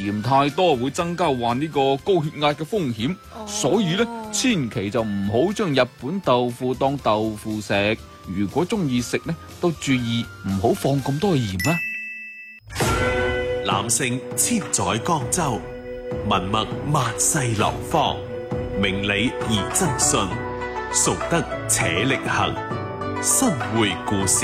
鹽太多會增加患呢個高血壓嘅風險，所以咧千祈就唔好將日本豆腐當豆腐食。如果中意食咧，都注意唔好放咁多鹽啦。 男性千載江州，文墨萬世流芳，明理而爭信，崇德且力行。新會故事，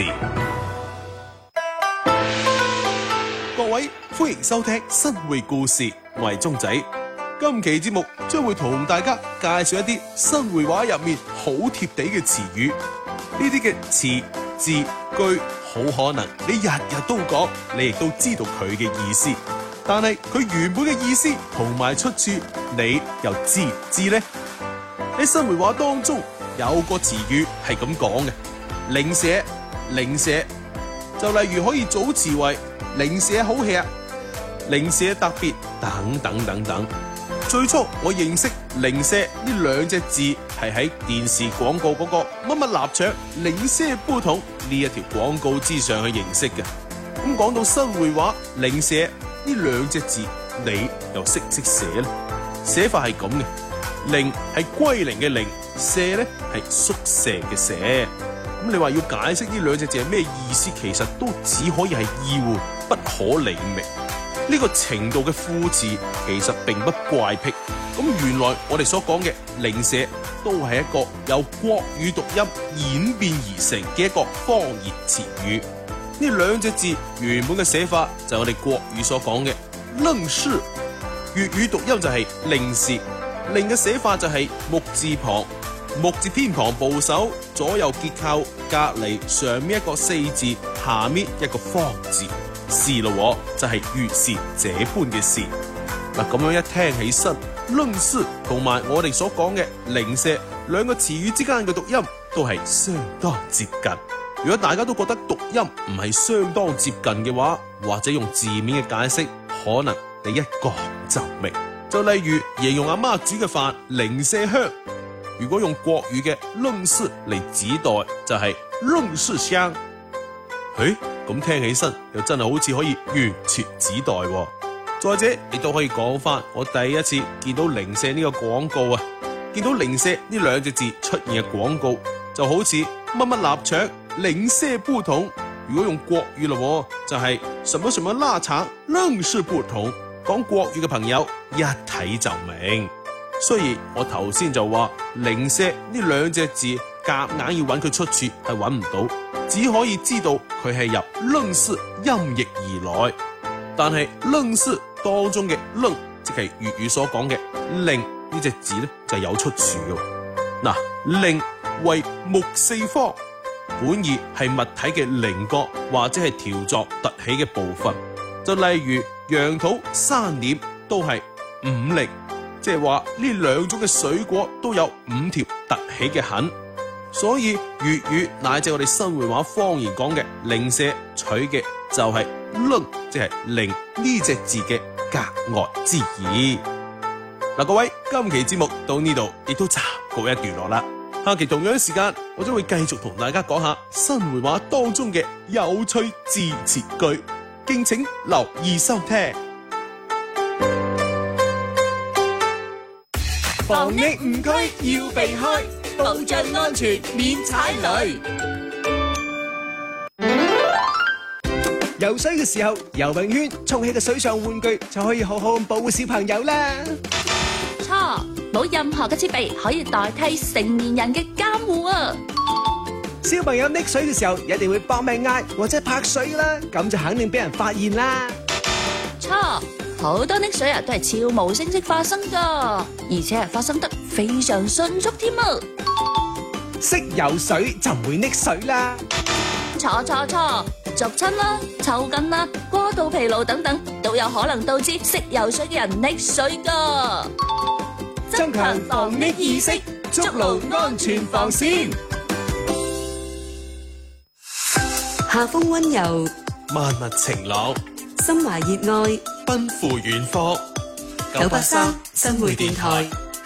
各位歡迎收聽新會故事，我係鐘仔。今期節目將會同大家介紹一啲新會話入面好貼地嘅詞語。呢啲嘅詞字句好可能你日日都講，你亦都知道佢嘅意思，但係佢原本嘅意思同埋出處你又知唔知呢？喺新會話當中有個詞語係咁講嘅，零舍，零舍，就例如可以組詞為零舍好吃、零舍特別等等等等。最初我認識零舍呢兩隻字係喺電視廣告嗰個乜乜臘腸零舍煲桶呢一條廣告之上去認識嘅。咁講到新會話零舍呢兩隻字，你又識唔識寫呢？寫法係咁嘅，零係歸零嘅零，舍咧係宿舍嘅舍。咁你話要解釋呢兩隻字係咩意思，其實都只可以係意會，不可理明。呢個程度嘅副詞其實並不怪僻。咁原來我哋所講嘅零舍都係一個由國語讀音演變而成嘅一個方言詞語。呢兩隻字原本嘅寫法就係我哋國語所講嘅愣是，粵語讀音就係零是。零嘅寫法就係木字旁，木字偏旁部首，左右結構，隔離上面一個四字，下面一個方字。是咯，就係如是這般嘅事。嗱，咁樣一聽起身，愣是同埋我哋所講嘅零舍兩個詞語之間嘅讀音都係相當接近。如果大家都覺得讀音唔係相當接近嘅話，或者用字面嘅解釋，可能你一講就明。就例如形容阿媽煮嘅飯零舍香，如果用國語嘅愣是嚟指代，就係愣是香。咁聽起身又真係好似可以完全指代喎。再者，亦都可以講翻我第一次見到零舍呢個廣告啊，見到零舍呢兩隻字出現嘅廣告，就好似乜乜臘腸零舍不同。如果用國語咯，就係什麼什麼臘腸愣是不同。講國語嘅朋友一睇就明。雖然我頭先就話零舍呢兩隻字夾硬要揾佢出處係揾唔到，只可以知道佢係由愣是音譯而來，但係愣是當中嘅愣，即係粵語所講嘅令呢隻字咧就係有出處嘅。嗱，令為木四方，本意係物體嘅稜角或者係條狀凸起嘅部分，就例如楊桃、山稔都係五令，即係話呢兩種嘅水果都有五條凸起嘅痕。所以粵語乃至我哋新會話方言講嘅零舍，取嘅就係愣，即係令呢隻字嘅格外之意。嗱，各位，今期節目到呢度亦都暫告一段落啦。下期同樣時間，我將會繼續同大家講下新會話當中嘅有趣字詞句，敬請留意收聽。 防疫誤區要避開，保障安全免踩雷。 游水嘅時候，游泳圈充氣嘅水上玩具就可以好好咁保護小朋友啦。 錯，冇任何嘅設備可以代替成年人嘅監護啊！ 小朋友溺水嘅時候，一定會搏命嗌或者拍水啦，咁就肯定俾人發現啦。 錯，好多溺水都係悄無聲息發生噶，而且係發生得非常迅速添啊！ 識游水就唔會溺水啦。 錯，逐親啦、抽筋啦、過度疲勞等等，都有可能導致識游水嘅人溺水噶。 增強防溺意識，築牢安全防線。 夏風溫柔， 萬物晴朗， 心懷熱愛， 奔赴遠方。 983新會電台。